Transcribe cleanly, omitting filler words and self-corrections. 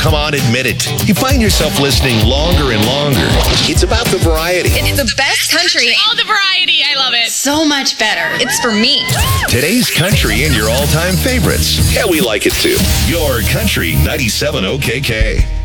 Come on, admit it. You find yourself listening longer and longer. It's about the variety. It's the best country. All the variety. I love it. So much better. It's for me. Today's country and your all-time favorites. Yeah, we like it too. Your Country 97 OKK.